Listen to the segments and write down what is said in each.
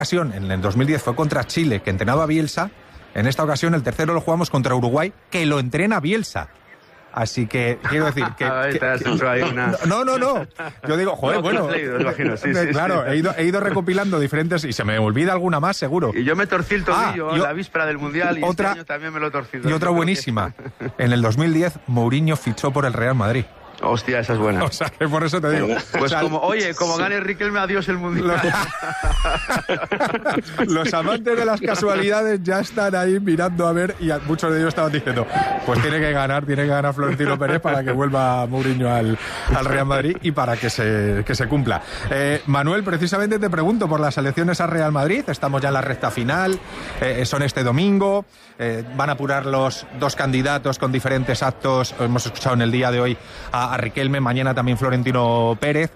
ocasión, en el 2010, fue contra Chile, que entrenaba a Bielsa. En esta ocasión, el tercero lo jugamos contra Uruguay, que lo entrena Bielsa. Así que, quiero decir que... No. Yo digo, joder, bueno... Claro, he ido recopilando diferentes... Y se me olvida alguna más, seguro. Y yo me torcí el tobillo la víspera del Mundial y este año también me lo he torcido. Y otra buenísima. En el 2010, Mourinho fichó por el Real Madrid. Hostia, esa es buena. O sea, que por eso te digo. Pues como gane Riquelme, adiós el Mundial. Los amantes de las casualidades ya están ahí mirando a ver, y muchos de ellos estaban diciendo, pues tiene que ganar Florentino Pérez para que vuelva Mourinho al Real Madrid y para que se cumpla. Manuel, precisamente te pregunto por las elecciones al Real Madrid. Estamos ya en la recta final, son este domingo, van a apurar los dos candidatos con diferentes actos. Hemos escuchado en el día de hoy a Riquelme, mañana también Florentino Pérez,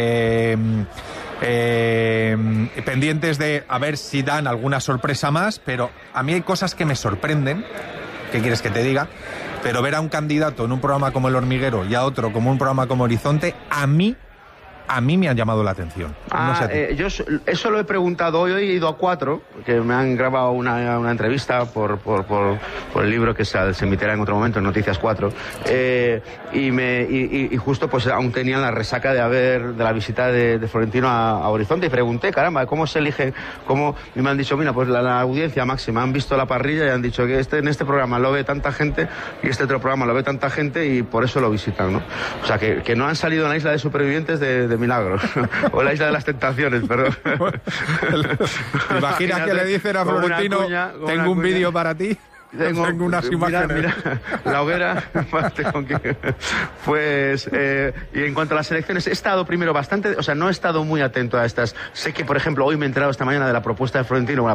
pendientes de a ver si dan alguna sorpresa más, pero a mí hay cosas que me sorprenden. ¿Qué quieres que te diga? Pero ver a un candidato en un programa como El Hormiguero y a otro como un programa como Horizonte, a mí me han llamado la atención. No sé yo eso lo he preguntado hoy. He ido a 4, que me han grabado una entrevista por el libro que se emitirá en otro momento, en Noticias 4, y justo pues aún tenían la resaca de la visita de Florentino a Horizonte, y pregunté, caramba, ¿cómo se elige? Y me han dicho, mira, pues la audiencia máxima, han visto la parrilla y han dicho que en este programa lo ve tanta gente y este otro programa lo ve tanta gente y por eso lo visitan, ¿no? O sea, que no han salido en la isla de supervivientes de milagros, o la isla de las tentaciones, perdón. Imagina que le dicen a Florentino, tengo un vídeo para ti. Tengo unas imágenes. Mira, la hoguera. Pues, y en cuanto a las elecciones, he estado primero bastante, o sea, no he estado muy atento a estas. Sé que, por ejemplo, hoy me he enterado esta mañana de la propuesta de Florentino,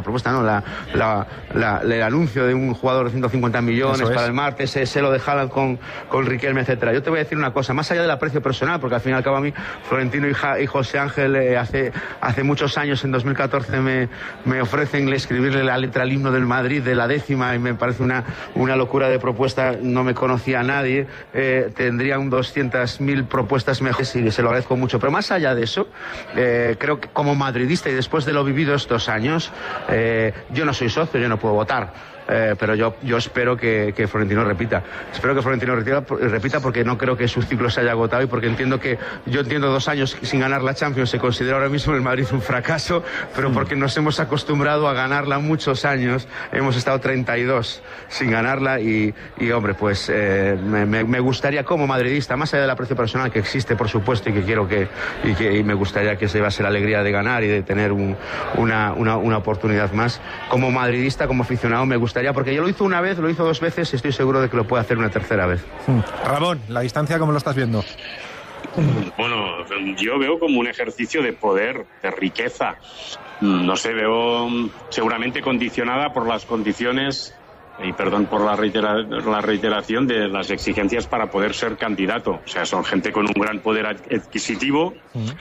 el anuncio de un jugador de 150 millones para el martes, sé lo de Haaland con Riquelme, etcétera. Yo te voy a decir una cosa, más allá del aprecio personal, porque al fin y al cabo a mí, Florentino y José Ángel, hace muchos años, en 2014, me ofrecen escribirle la letra al himno del Madrid de la 10ª, y me parece una locura de propuesta. No me conocía a nadie, tendrían 200.000 propuestas mejores y se lo agradezco mucho. Pero más allá de eso, creo que como madridista y después de lo vivido estos años, yo no soy socio, yo no puedo votar. Pero yo espero que Florentino repita. Espero que Florentino repita, porque no creo que su ciclo se haya agotado, y porque entiendo 2 años sin ganar la Champions se considera ahora mismo el Madrid un fracaso, pero porque nos hemos acostumbrado a ganarla muchos años. Hemos estado 32 sin ganarla y hombre, pues me gustaría, como madridista, más allá del aprecio personal que existe, por supuesto, y que quiero y me gustaría que se llevase la alegría de ganar y de tener una oportunidad más, como madridista, como aficionado, me gustaría, porque yo lo hizo una vez, lo hizo 2 veces, y estoy seguro de que lo puede hacer una tercera vez. Ramón, la distancia, ¿cómo lo estás viendo? Bueno, yo veo como un ejercicio de poder, de riqueza. No sé, veo seguramente condicionada por las condiciones, y perdón por la reiteración, de las exigencias para poder ser candidato. O sea, son gente con un gran poder adquisitivo.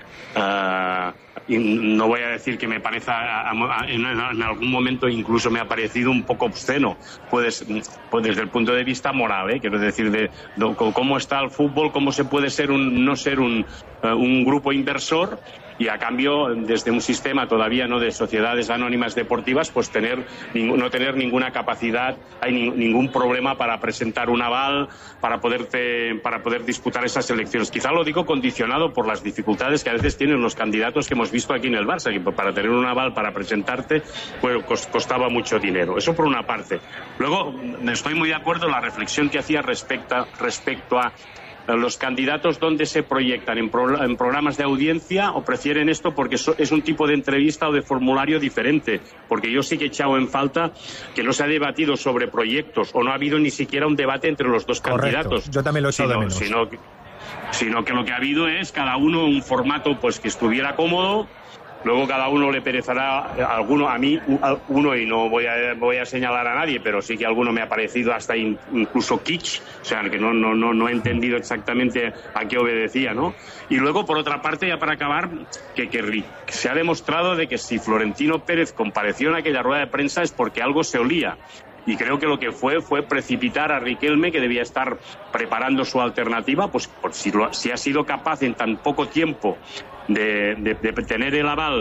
Y no voy a decir que me parece, en algún momento incluso me ha parecido un poco obsceno, pues desde el punto de vista moral, quiero decir, de cómo está el fútbol, cómo se puede no ser un grupo inversor y a cambio, desde un sistema todavía no de sociedades anónimas deportivas, pues no tener ninguna capacidad, hay ningún problema para presentar un aval, para poder disputar esas elecciones. Quizá lo digo condicionado por las dificultades que a veces tienen los candidatos que hemos visto aquí en el Barça, que para tener un aval para presentarte, pues costaba mucho dinero. Eso por una parte. Luego, estoy muy de acuerdo en la reflexión que hacía respecto a los candidatos, ¿dónde se proyectan? ¿En programas de audiencia, o prefieren esto porque es un tipo de entrevista o de formulario diferente? Porque yo sí que he echado en falta que no se ha debatido sobre proyectos, o no ha habido ni siquiera un debate entre los dos candidatos. Yo también lo he echado de menos. Sino que lo que ha habido es cada uno un formato pues que estuviera cómodo. Luego cada uno le perecerá a mí uno, y no voy a señalar a nadie, pero sí que alguno me ha parecido hasta incluso kitsch, o sea, que no he entendido exactamente a qué obedecía, ¿no? Y luego, por otra parte, ya para acabar, que se ha demostrado de que si Florentino Pérez compareció en aquella rueda de prensa es porque algo se olía. Y creo que lo que fue precipitar a Riquelme, que debía estar preparando su alternativa, pues si ha sido capaz en tan poco tiempo de tener el aval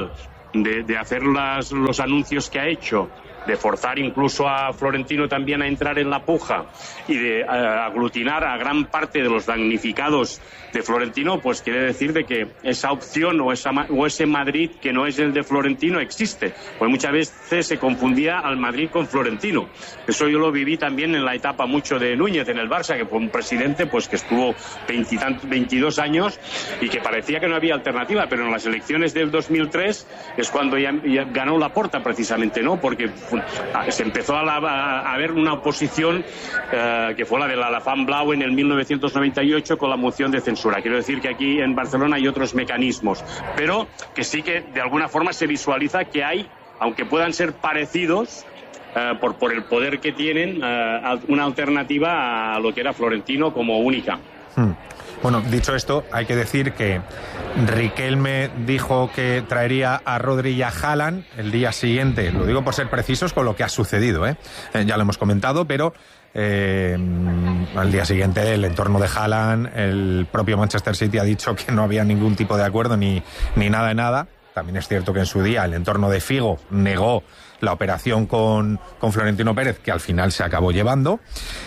de hacer los anuncios que ha hecho, de forzar incluso a Florentino también a entrar en la puja y de aglutinar a gran parte de los damnificados de Florentino, pues quiere decir de que esa opción o ese Madrid que no es el de Florentino existe. Pues muchas veces se confundía al Madrid con Florentino. Eso yo lo viví también en la etapa mucho de Núñez en el Barça, que fue un presidente pues que estuvo 22 años y que parecía que no había alternativa, pero en las elecciones del 2003 es cuando ya ganó Laporta precisamente, ¿no? Porque se empezó a ver una oposición que fue la de la Fan Blau en el 1998 con la moción de censura. Quiero decir que aquí en Barcelona hay otros mecanismos, pero que sí que de alguna forma se visualiza que hay, aunque puedan ser parecidos, por el poder que tienen, una alternativa a lo que era Florentino como única. Bueno, dicho esto, hay que decir que Riquelme dijo que traería a Rodri y a Haaland el día siguiente, lo digo por ser precisos con lo que ha sucedido, ya lo hemos comentado, pero al día siguiente el entorno de Haaland, el propio Manchester City ha dicho que no había ningún tipo de acuerdo ni nada de nada. También es cierto que en su día el entorno de Figo negó la operación con Florentino Pérez, que al final se acabó llevando,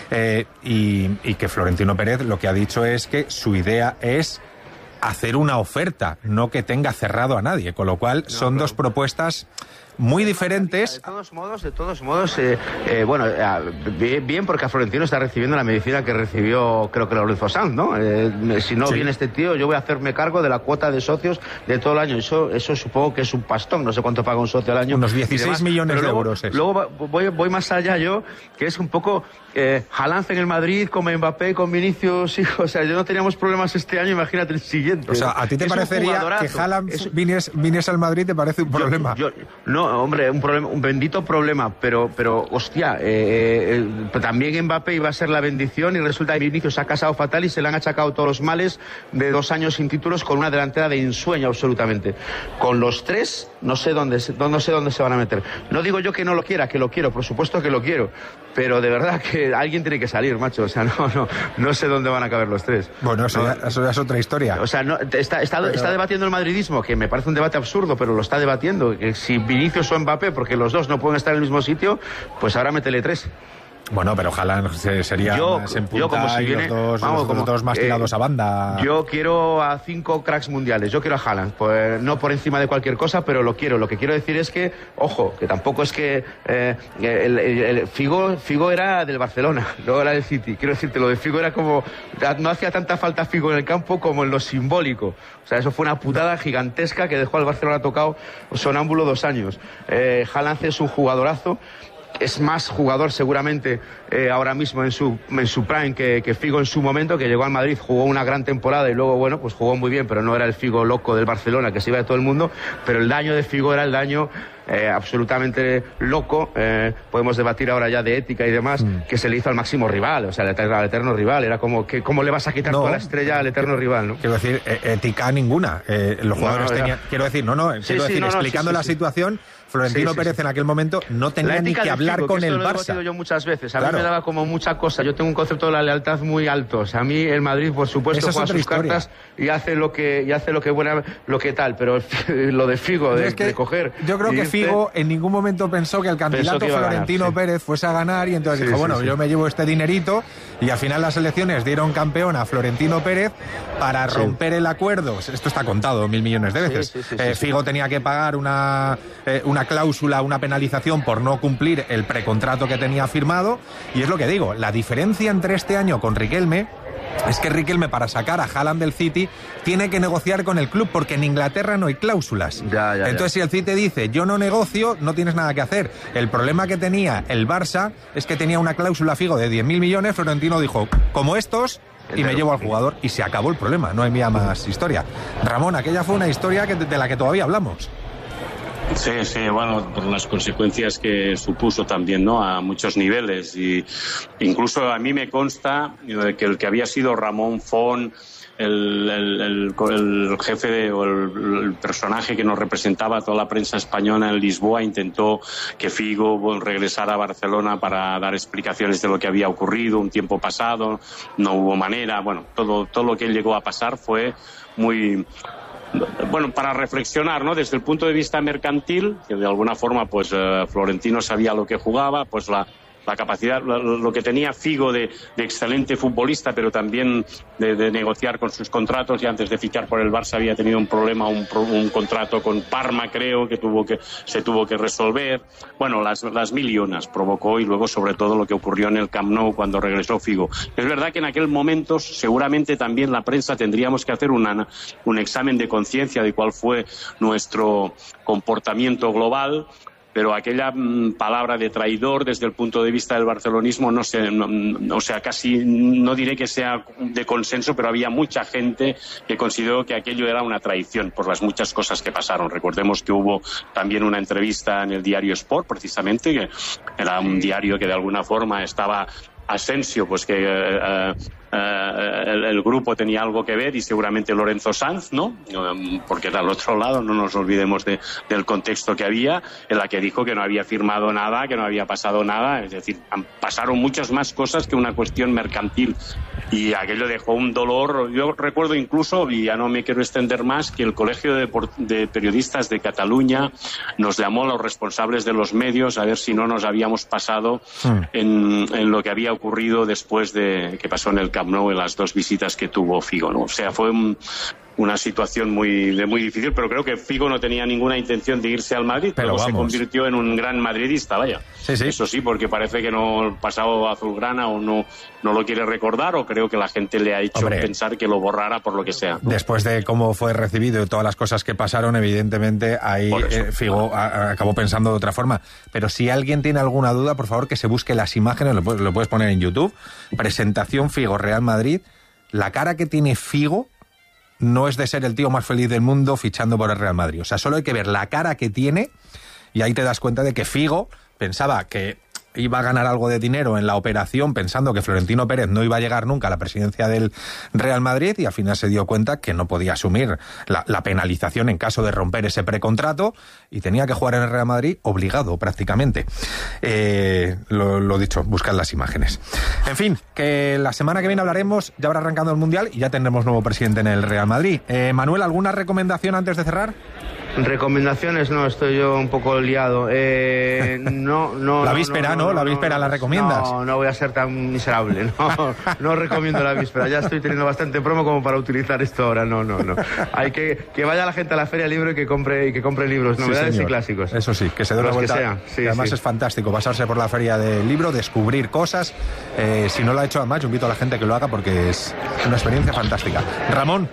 y que Florentino Pérez lo que ha dicho es que su idea es hacer una oferta, no que tenga cerrado a nadie, con lo cual son dos propuestas muy diferentes. De todos modos, bueno, bien, porque a Florentino está recibiendo la medicina que recibió, creo que Lorenzo Sanz, ¿no? Si no viene este tío, yo voy a hacerme cargo de la cuota de socios de todo el año. Eso supongo que es un pastón, no sé cuánto paga un socio al año. Unos 16 millones de euros. Luego voy más allá yo, que es un poco Haaland en el Madrid, como Mbappé, con Vinicius, o sea, yo no teníamos problemas este año, imagínate el siguiente. O sea, ¿a ti te parecería que Haaland viniese al Madrid, te parece un problema? No, hombre, un bendito problema, pero hostia, también Mbappé iba a ser la bendición y resulta que Vinicius se ha casado fatal y se le han achacado todos los males de 2 años sin títulos con una delantera de ensueño absolutamente. Con los tres, no sé dónde se van a meter. No digo yo que no lo quiera, que lo quiero, por supuesto que lo quiero, pero de verdad que alguien tiene que salir, macho, o sea, no sé dónde van a caber los tres. Bueno, eso ya es otra historia. O sea, está debatiendo el madridismo, que me parece un debate absurdo, pero lo está debatiendo, que si Vinicius o Mbappé, porque los dos no pueden estar en el mismo sitio, pues ahora métele 3. Bueno, pero Haaland sería más en punta, como si viene, los dos más tirados a banda. Yo quiero a 5 cracks mundiales, yo quiero a Haaland, pues no por encima de cualquier cosa, pero lo quiero. Lo que quiero decir es que, ojo, que tampoco es que el Figo era del Barcelona, luego era del City. Quiero decirte, lo de Figo era como, no hacía tanta falta Figo en el campo como en lo simbólico. O sea, eso fue una putada gigantesca que dejó al Barcelona tocado sonámbulo 2 años. Haaland es un jugadorazo. Es más jugador seguramente ahora mismo en su prime que Figo en su momento, que llegó al Madrid, jugó una gran temporada y luego, bueno, pues jugó muy bien, pero no era el Figo loco del Barcelona que se iba de todo el mundo, pero el daño de Figo era el daño absolutamente loco, podemos debatir ahora ya de ética y demás, que se le hizo al máximo rival, o sea, al eterno rival. Era como que ¿cómo le vas a quitar toda la estrella al eterno rival, no? Quiero decir, ética ninguna. Los jugadores tenían, quiero decir, explicando la situación, Florentino Pérez en aquel momento no tenía ni que hablar Figo, con que el Barça. Lo he debatido yo muchas veces. A mí me daba como mucha cosa. Yo tengo un concepto de la lealtad muy alto. O sea, a mí el Madrid, por supuesto, juega sus cartas y hace lo que tal. Pero lo de Figo, de coger. Yo creo que Figo en ningún momento pensó que el candidato Florentino Pérez fuese a ganar y entonces dijo, yo me llevo este dinerito, y al final las elecciones dieron campeón a Florentino Pérez para romper el acuerdo. Esto está contado 1.000 millones de veces. Figo tenía que pagar una cláusula, una penalización por no cumplir el precontrato que tenía firmado, y es lo que digo, la diferencia entre este año con Riquelme es que Riquelme, para sacar a Haaland del City, tiene que negociar con el club, porque en Inglaterra no hay cláusulas. Entonces, si el City dice, yo no negocio, no tienes nada que hacer. El problema que tenía el Barça es que tenía una cláusula Figo de 10.000 millones, Florentino dijo, como estos, y me llevo al jugador, y se acabó el problema, no había más historia. Ramón, aquella fue una historia de la que todavía hablamos. Sí, bueno, por las consecuencias que supuso también, ¿no? A muchos niveles, y incluso a mí me consta que el que había sido Ramón Font, el jefe o el personaje que nos representaba a toda la prensa española en Lisboa, intentó que Figo regresara a Barcelona para dar explicaciones de lo que había ocurrido un tiempo pasado, no hubo manera, bueno, todo lo que llegó a pasar fue muy bueno, para reflexionar, ¿no? Desde el punto de vista mercantil, que de alguna forma, pues Florentino sabía lo que jugaba, pues la capacidad, lo que tenía Figo de excelente futbolista, pero también de negociar con sus contratos, y antes de fichar por el Barça había tenido un problema, un contrato con Parma, creo, que se tuvo que resolver. Bueno, las mil y unas provocó, y luego sobre todo lo que ocurrió en el Camp Nou cuando regresó Figo. Es verdad que en aquel momento seguramente también la prensa tendríamos que hacer un examen de conciencia de cuál fue nuestro comportamiento global. Pero aquella palabra de traidor desde el punto de vista del barcelonismo, no sé, o sea, casi no diré que sea de consenso, pero había mucha gente que consideró que aquello era una traición por las muchas cosas que pasaron. Recordemos que hubo también una entrevista en el diario Sport, precisamente, que era un diario que de alguna forma estaba Asensio, pues que el grupo tenía algo que ver, y seguramente Lorenzo Sanz, ¿no? Porque era al otro lado, no nos olvidemos del contexto que había, en la que dijo que no había firmado nada, que no había pasado nada. Es decir, pasaron muchas más cosas que una cuestión mercantil, y aquello dejó un dolor. Yo recuerdo incluso, y ya no me quiero extender más, que el Colegio de Periodistas de Cataluña nos llamó a los responsables de los medios a ver si no nos habíamos pasado en lo que había ocurrido después de que pasó en el Camp Nou, en las dos visitas que tuvo Figo, ¿no? O sea, fue una situación muy difícil, pero creo que Figo no tenía ninguna intención de irse al Madrid, pero se convirtió en un gran madridista, vaya. Sí. Eso sí, porque parece que no, el pasado azulgrana, o no lo quiere recordar, o creo que la gente le ha hecho pensar que lo borrara por lo que sea. Después de cómo fue recibido y todas las cosas que pasaron, evidentemente ahí Figo acabó pensando de otra forma. Pero si alguien tiene alguna duda, por favor que se busque las imágenes, lo puedes poner en YouTube. Presentación Figo Real Madrid. La cara que tiene Figo no es de ser el tío más feliz del mundo fichando por el Real Madrid. O sea, solo hay que ver la cara que tiene, y ahí te das cuenta de que Figo pensaba que iba a ganar algo de dinero en la operación, pensando que Florentino Pérez no iba a llegar nunca a la presidencia del Real Madrid, y al final se dio cuenta que no podía asumir la penalización en caso de romper ese precontrato, y tenía que jugar en el Real Madrid obligado prácticamente. Lo dicho, buscad las imágenes. En fin, que la semana que viene hablaremos, ya habrá arrancado el Mundial y ya tendremos nuevo presidente en el Real Madrid. Manuel, ¿alguna recomendación antes de cerrar? Recomendaciones, no, estoy yo un poco liado. No. La víspera, ¿no? La víspera la recomiendas. No voy a ser tan miserable. No recomiendo la víspera. Ya estoy teniendo bastante promo como para utilizar esto ahora. No. Hay que vaya la gente a la Feria del Libro y que compre libros, novedades y clásicos. Eso sí, que se dé la vuelta. Sí, además es fantástico pasarse por la Feria del Libro, descubrir cosas. Si no lo ha hecho además, yo invito a la gente que lo haga porque es una experiencia fantástica. Ramón.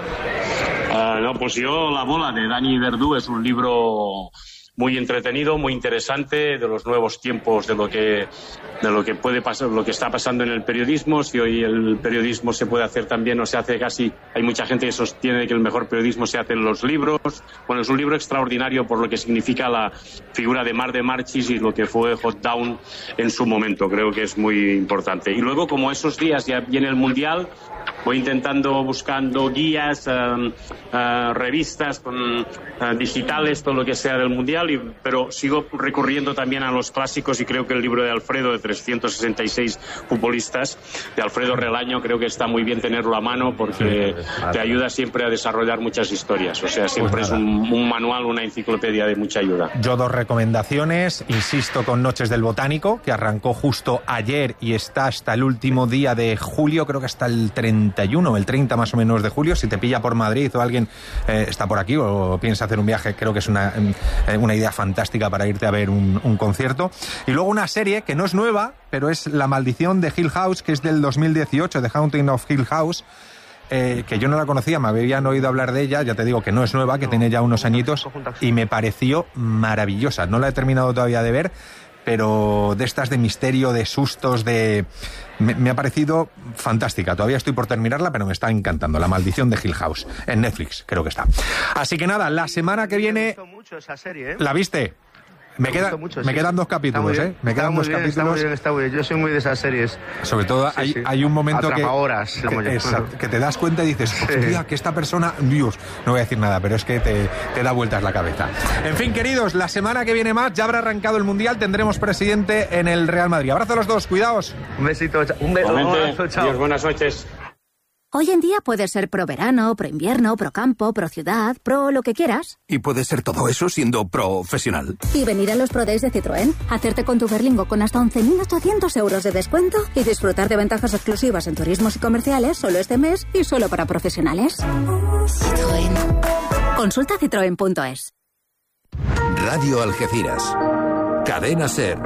Pues yo, La bola, de Dani Verdú, es un libro muy entretenido, muy interesante, de los nuevos tiempos, de lo que puede pasar, lo que está pasando en el periodismo. Si hoy el periodismo se puede hacer también, o se hace casi, hay mucha gente que sostiene que el mejor periodismo se hace en los libros. Bueno, es un libro extraordinario por lo que significa la figura de Marc de Marchis y lo que fue Hot Down en su momento. Creo que es muy importante. Y luego, como esos días ya viene el Mundial, voy buscando guías, revistas digitales, todo lo que sea del Mundial, pero sigo recurriendo también a los clásicos, y creo que el libro de Alfredo, de 366 futbolistas, de Alfredo Relaño, creo que está muy bien tenerlo a mano, porque te ayuda siempre a desarrollar muchas historias. O sea, siempre es un manual, una enciclopedia de mucha ayuda. Yo 2 recomendaciones, insisto con Noches del Botánico, que arrancó justo ayer y está hasta el último día de julio, creo que hasta el 31, el 30 más o menos de julio. Si te pilla por Madrid o alguien está por aquí o piensa hacer un viaje, creo que es una idea fantástica para irte a ver un concierto. Y luego una serie que no es nueva, pero es La Maldición de Hill House, que es del 2018, The Haunting of Hill House, que yo no la conocía, me habían oído hablar de ella, ya te digo que no es nueva, que tiene ya unos añitos, y me pareció maravillosa. No la he terminado todavía de ver, pero de estas de misterio, de sustos, me ha parecido fantástica. Todavía estoy por terminarla, pero me está encantando. La Maldición de Hill House, en Netflix, creo que está. Así que nada, la semana que viene... Me gustó mucho esa serie, ¿eh? ¿La viste? Me quedan 2 capítulos, ¿eh? Me quedan 2 capítulos. Está muy bien. Yo soy muy de esas series. Sobre todo hay un momento que te das cuenta y dices, hostia, que esta persona... Dios, no voy a decir nada, pero es que te da vueltas la cabeza. En fin, queridos, la semana que viene más, ya habrá arrancado el Mundial, tendremos presidente en el Real Madrid. Abrazo a los dos, cuidaos. Un besito, un beso. Chao. Dios, buenas noches. Hoy en día puedes ser pro verano, pro invierno, pro campo, pro ciudad, pro lo que quieras. ¿Y puedes ser todo eso siendo profesional? Y venir a los Pro Days de Citroën, hacerte con tu Berlingo con hasta 11.800 euros de descuento y disfrutar de ventajas exclusivas en turismos y comerciales solo este mes y solo para profesionales. Citroën. Consulta citroen.es. Radio Algeciras. Cadena SER.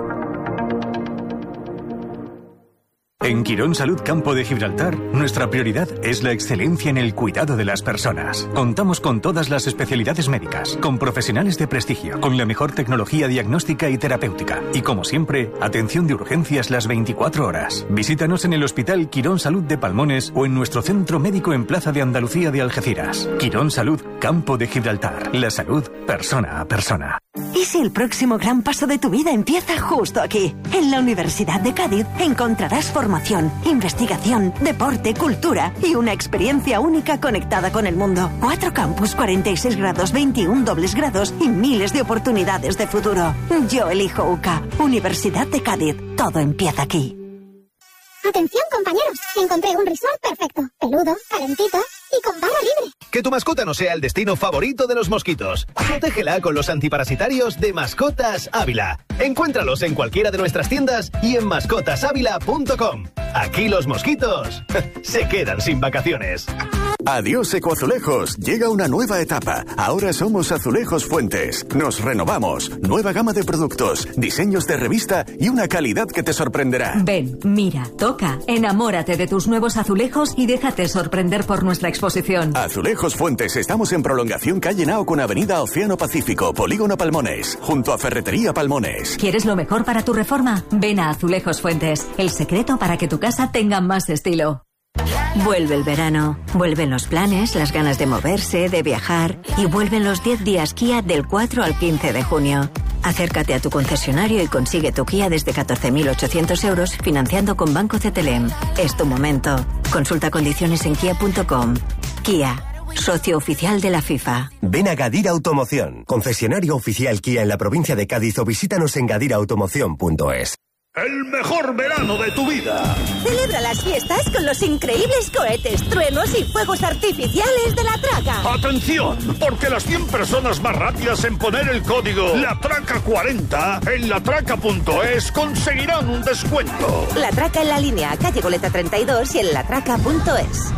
En Quirón Salud Campo de Gibraltar, nuestra prioridad es la excelencia en el cuidado de las personas. Contamos con todas las especialidades médicas, con profesionales de prestigio, con la mejor tecnología diagnóstica y terapéutica. Y como siempre, atención de urgencias las 24 horas. Visítanos en el Hospital Quirón Salud de Palmones o en nuestro centro médico en Plaza de Andalucía de Algeciras. Quirón Salud Campo de Gibraltar. La salud persona a persona. ¿Y si el próximo gran paso de tu vida empieza justo aquí? En la Universidad de Cádiz encontrarás formación, investigación, deporte, cultura y una experiencia única conectada con el mundo. 4 campus, 46 grados, 21 dobles grados y miles de oportunidades de futuro. Yo elijo UCA. Universidad de Cádiz. Todo empieza aquí. Atención, compañeros. Encontré un resort perfecto. Peludo, calentito y con barra libre. Que tu mascota no sea el destino favorito de los mosquitos. Protégela con los antiparasitarios de Mascotas Ávila. Encuéntralos en cualquiera de nuestras tiendas y en mascotasávila.com. Aquí los mosquitos se quedan sin vacaciones. Adiós Ecoazulejos, llega una nueva etapa. Ahora somos Azulejos Fuentes. Nos renovamos, nueva gama de productos, diseños de revista y una calidad que te sorprenderá. Ven, mira, toca, enamórate de tus nuevos azulejos y déjate sorprender por nuestra exposición. Azulejos Fuentes, estamos en prolongación calle Nao con avenida Océano Pacífico, Polígono Palmones, junto a Ferretería Palmones. ¿Quieres lo mejor para tu reforma? Ven a Azulejos Fuentes, el secreto para que tu casa tenga más estilo. Vuelve el verano, vuelven los planes, las ganas de moverse, de viajar y vuelven los 10 días Kia del 4 al 15 de junio. Acércate a tu concesionario y consigue tu Kia desde 14.800 euros financiando con Banco CTLM. Es tu momento. Consulta condiciones en kia.com. Kia, socio oficial de la FIFA. Ven a Gadira Automoción, concesionario oficial Kia en la provincia de Cádiz o visítanos en gadiraautomoción.es. El mejor verano de tu vida. Celebra las fiestas con los increíbles cohetes, truenos y fuegos artificiales de La Traca. ¡Atención! Porque las 100 personas más rápidas en poner el código LATRACA40 en latraca.es conseguirán un descuento. La Traca en la línea, calle Goleta 32 y en latraca.es.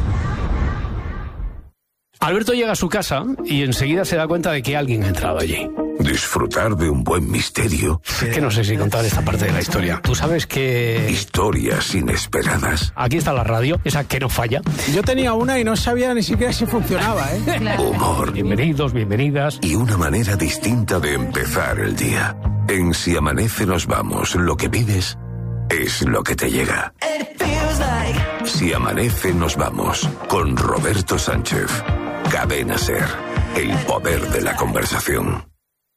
Alberto llega a su casa y enseguida se da cuenta de que alguien ha entrado allí. Disfrutar de un buen misterio. Es que no sé si contar esta parte de la historia. Tú sabes que... Historias inesperadas. Aquí está la radio, esa que no falla. Yo tenía una y no sabía ni siquiera si funcionaba, ¿eh? Claro. Humor. Bienvenidos, bienvenidas. Y una manera distinta de empezar el día. En Si Amanece Nos Vamos, lo que pides es lo que te llega. Si Amanece Nos Vamos, con Roberto Sánchez. Cadena SER, el poder de la conversación.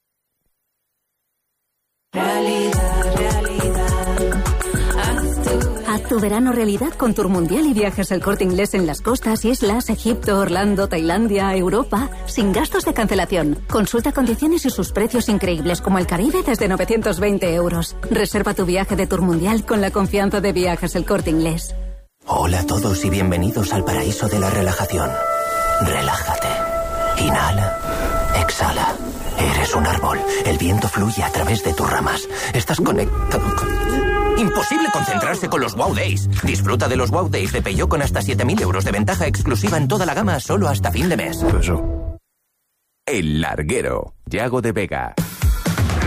Haz tu verano realidad con Tour Mundial y viajes El Corte Inglés en las costas, islas, Egipto, Orlando, Tailandia, Europa, sin gastos de cancelación. Consulta condiciones y sus precios increíbles como el Caribe desde 920 euros. Reserva tu viaje de Tour Mundial con la confianza de Viajes El Corte Inglés. Hola a todos y bienvenidos al paraíso de la relajación. Relájate. Inhala. Exhala. Eres un árbol. El viento fluye a través de tus ramas. Estás conectado con... Imposible concentrarse con los Wow Days. Disfruta de los Wow Days de Peugeot con hasta 7.000 euros de ventaja exclusiva en toda la gama solo hasta fin de mes. El Larguero. Yago de Vega.